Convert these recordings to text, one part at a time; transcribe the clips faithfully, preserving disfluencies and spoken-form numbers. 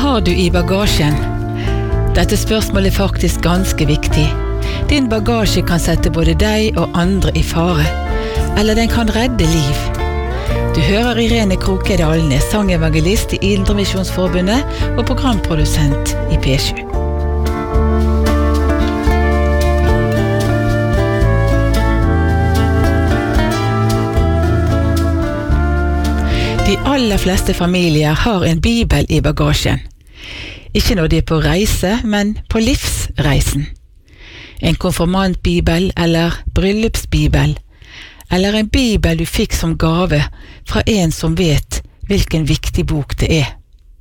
har du i bagasjen? Dette spørsmålet er faktisk ganske viktig. Din bagasje kan sette både deg og andre i fare, eller den kan redde liv. Du hører Irene Krokeide Alnes, sangevangelist i Indremisjonsforbundet og programprodusent i P sju. De aller fleste familier har en bibel i bagasjen. Ikke når de er på reise, men på livsreisen. En konfirmantbibel eller bryllupsbibel, eller en bibel du fikk som gave fra en som vet hvilken viktig bok det er.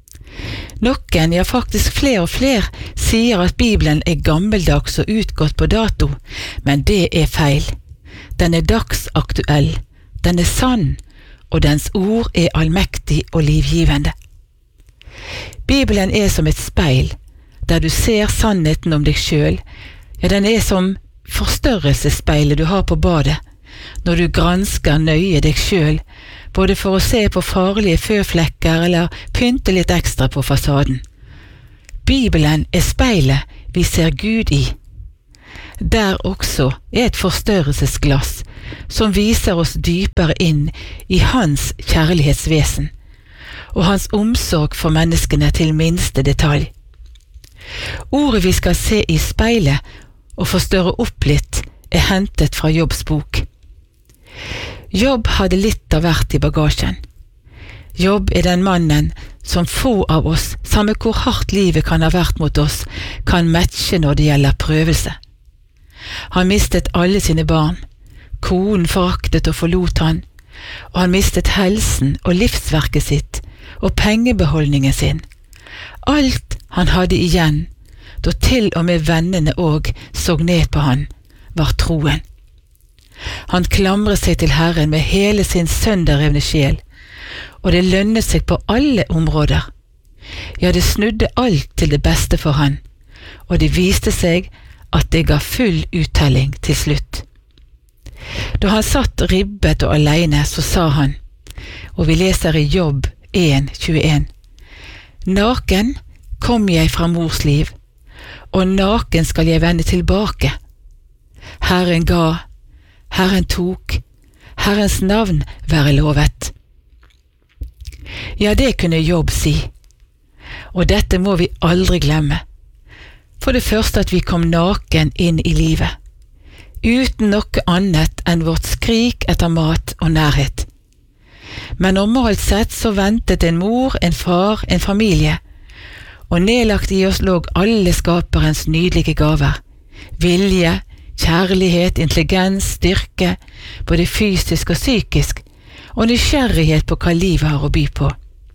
Noen, ja faktisk flere og flere, sier at Bibelen er gammeldags og utgått på dato, men det er feil. Den er dagsaktuell, den er sann, og dens ord er allmektig og livgivende. Bibelen er som et speil, der du ser sannheten om deg selv. Ja, den er som forstørrelsesspeilet du har på badet, når du gransker nøye deg selv, både for å se på farlige føflekker eller pynte litt ekstra på fasaden. Bibelen er speilet vi ser Gud i. Der også er et forstørrelsesglass som viser oss dypere inn i hans kjærlighetsvesen og hans omsorg for menneskene til minste detalj. Ordet vi skal se i speilet og forstørre opp litt er hentet fra Jobbs bok. Jobb hadde litt av hvert i bagasjen. Jobb er den mannen som få av oss, samme hvor hardt livet kan ha vært mot oss, kan matche når det gjelder prøvelse. Han mistet alle sine barn, konen foraktet og forlot han, og han mistet helsen og livsverket sitt og pengebeholdningen sin. Alt han hadde igjen, da til og med vennene og så ned på han, var troen. Han klamret seg til Herren med hele sin sønderrevne sjel, og det lønnet seg på alle områder. Ja, det snudde alt til det beste for han, og det viste seg at det ga full uttelling til slutt. Da han satt ribbet og alene, så sa han, og vi leser i Jobb en tjueen, «Naken kom jeg fra mors liv, og naken skal jeg vende tilbake. Herren ga, Herren tok, Herrens navn være lovet.» Ja, det kunne Jobb si, og dette må vi aldri glemme. For det første at vi kom naken inn i livet, uten noe annet enn vårt skrik etter mat og nærhet. Men normalt sett så ventet en mor, en far, en familie, og nedlagt i oss lå alle skaperens nydelige gaver, vilje, kjærlighet, intelligens, styrke, både fysisk og psykisk, og nysgjerrighet på hva livet har å by på.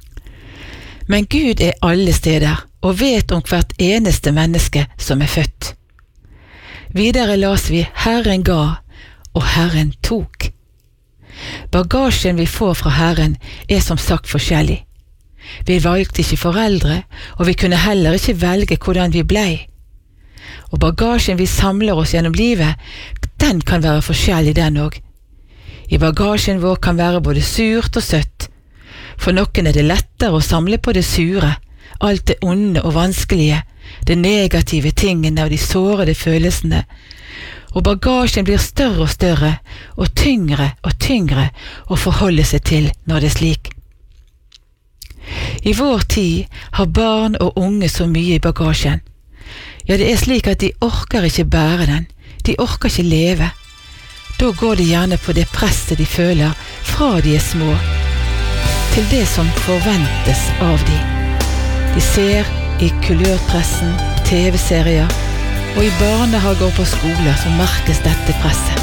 Men Gud er alle steder, og vet om hvert eneste menneske som er født. Videre las vi Herren ga, og Herren tok. Bagasjen vi får fra Herren er som sagt forskjellig. Vi valgte ikke foreldre, og vi kunne heller ikke velge hvordan vi blei. Og bagasjen vi samler oss gjennom livet, den kan være forskjellig den også. I bagasjen vår kan være både surt og søtt. For noen er det lettere å samle på det sure, alt det onde og vanskelige, det negative tingene og de sårede følelsene. Og bagasjen blir større og større, og tyngre og tyngre å forholde seg til når det er slik. I vår tid har barn og unge så mye i bagasjen. Ja, det er slik at de orker ikke bære den, de orker ikke leve. Da går de gjerne på det presset de føler fra de er små, til det som forventes av de. De ser i kulørpressen, T V-serier, og i barnehager og på skoler så merkes dette presset.